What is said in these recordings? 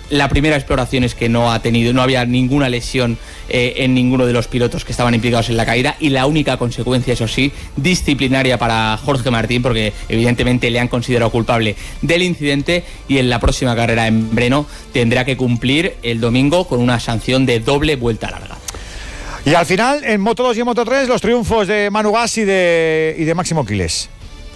La primera exploración es que no había ninguna lesión en ninguno de los pilotos que estaban implicados en la caída, y la única consecuencia, eso sí, disciplinaria para Jorge Martín, porque evidentemente le han considerado culpable del incidente, y en la próxima carrera en Brno tendrá que cumplir el domingo con una sanción de doble vuelta larga. Y al final, en Moto2 y en Moto3, los triunfos de Manu Gas y de Máximo Quiles.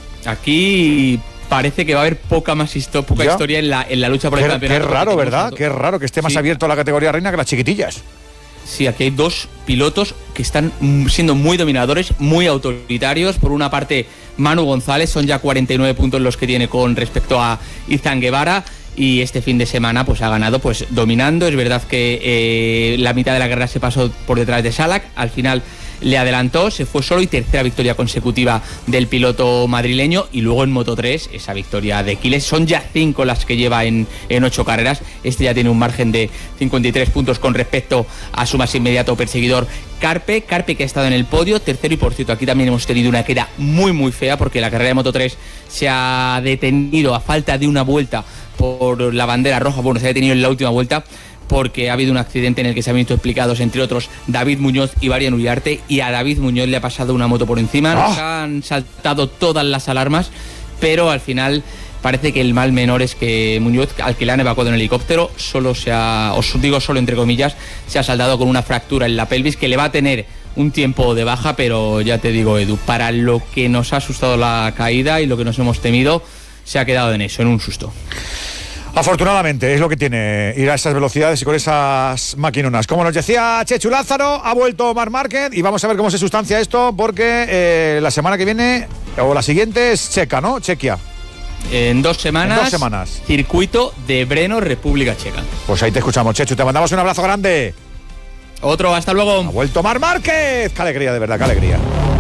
Aquí parece que va a haber poca historia en la lucha por el campeonato. Qué raro, ¿verdad? Qué raro que esté más abierto la categoría reina que las chiquitillas. Sí, aquí hay dos pilotos que están siendo muy dominadores, muy autoritarios. Por una parte, Manu González, son ya 49 puntos los que tiene con respecto a Izan Guevara, y este fin de semana pues ha ganado pues dominando. Es verdad que la mitad de la carrera se pasó por detrás de Salak, al final le adelantó, se fue solo, y tercera victoria consecutiva del piloto madrileño. Y luego en Moto3, esa victoria de Quiles. Son ya 5 las que lleva en 8 carreras. Este ya tiene un margen de 53 puntos con respecto a su más inmediato perseguidor, Carpe, que ha estado en el podio, tercero. Y por cierto, aquí también hemos tenido una queda muy muy fea, porque la carrera de Moto3 se ha detenido a falta de una vuelta por la bandera roja. Bueno, se ha detenido en la última vuelta porque ha habido un accidente en el que se han visto implicados, entre otros, David Muñoz y Varian Uriarte, y a David Muñoz le ha pasado una moto por encima. Nos han saltado todas las alarmas, pero al final parece que el mal menor es que Muñoz, al que le han evacuado en helicóptero, solo entre comillas, se ha saldado con una fractura en la pelvis que le va a tener un tiempo de baja. Pero ya te digo, Edu, para lo que nos ha asustado la caída y lo que nos hemos temido, se ha quedado en eso, en un susto. Afortunadamente, es lo que tiene ir a esas velocidades y con esas maquinonas. Como nos decía Chechu Lázaro, ha vuelto Marc Márquez, y vamos a ver cómo se sustancia esto, porque la semana que viene, o la siguiente, es Checa, ¿no? Chequia. En 2 semanas. Circuito de Brno, República Checa. Pues ahí te escuchamos, Chechu. Te mandamos un abrazo grande. Otro, hasta luego. Ha vuelto Marc Márquez. Qué alegría, de verdad, qué alegría.